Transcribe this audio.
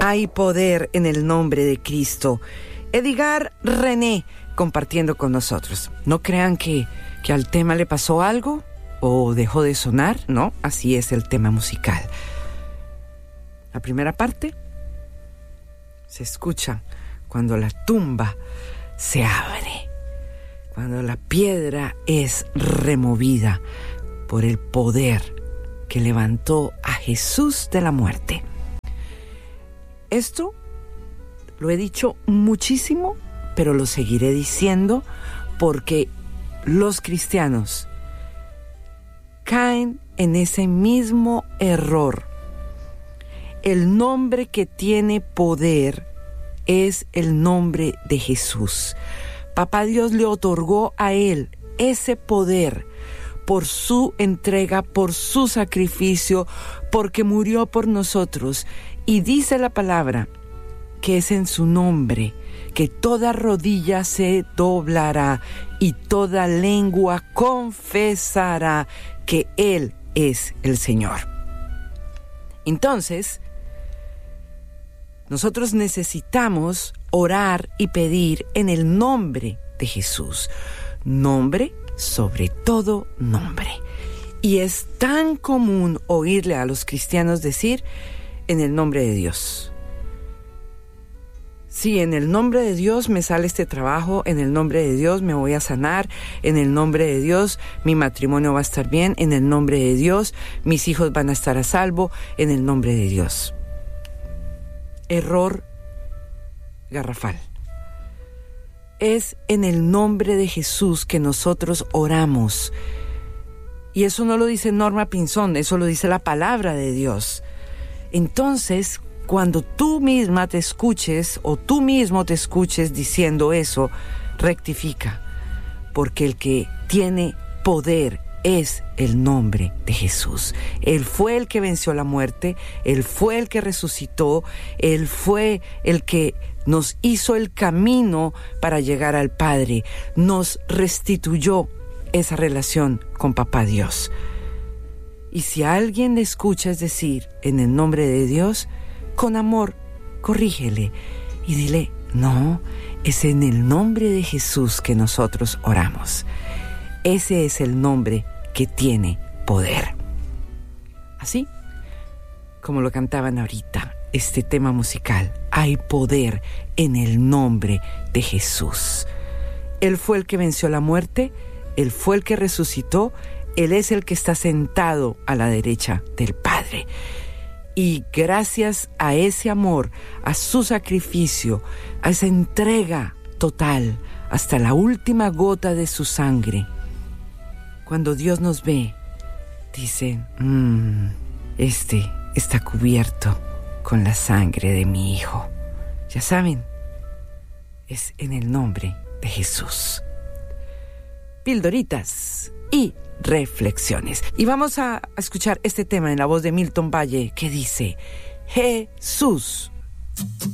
Hay poder en el nombre de Cristo. Edgar René compartiendo con nosotros. No crean que al tema le pasó algo o dejó de sonar, no, así es el tema musical. La primera parte se escucha cuando la tumba se abre, cuando la piedra es removida por el poder que levantó a Jesús de la muerte. Esto lo he dicho muchísimo, pero lo seguiré diciendo porque los cristianos caen en ese mismo error. El nombre que tiene poder es el nombre de Jesús. Papá Dios le otorgó a él ese poder por su entrega, por su sacrificio, porque murió por nosotros. Y dice la palabra que es en su nombre que toda rodilla se doblará y toda lengua confesará que Él es el Señor. Entonces, nosotros necesitamos orar y pedir en el nombre de Jesús. Nombre sobre todo nombre. Y es tan común oírle a los cristianos decir en el nombre de Dios. Sí, en el nombre de Dios me sale este trabajo, en el nombre de Dios me voy a sanar, en el nombre de Dios mi matrimonio va a estar bien, en el nombre de Dios mis hijos van a estar a salvo, en el nombre de Dios. Error garrafal. Es en el nombre de Jesús que nosotros oramos. Y eso no lo dice Norma Pinzón, eso lo dice la palabra de Dios. Entonces, cuando tú misma te escuches o tú mismo te escuches diciendo eso, rectifica, porque el que tiene poder es el nombre de Jesús. Él fue el que venció la muerte, Él fue el que resucitó, Él fue el que nos hizo el camino para llegar al Padre, nos restituyó esa relación con Papá Dios. Y si a alguien le escuchas decir en el nombre de Dios, con amor, corrígele y dile, no, es en el nombre de Jesús que nosotros oramos. Ese es el nombre que tiene poder. Así como lo cantaban ahorita, este tema musical, hay poder en el nombre de Jesús. Él fue el que venció la muerte, Él fue el que resucitó, Él es el que está sentado a la derecha del Padre. Y gracias a ese amor, a su sacrificio, a esa entrega total, hasta la última gota de su sangre, cuando Dios nos ve, dice, este está cubierto con la sangre de mi Hijo. Ya saben, es en el nombre de Jesús. Pildoritas y reflexiones. Y vamos a escuchar este tema en la voz de Milton Valle que dice, Jesús.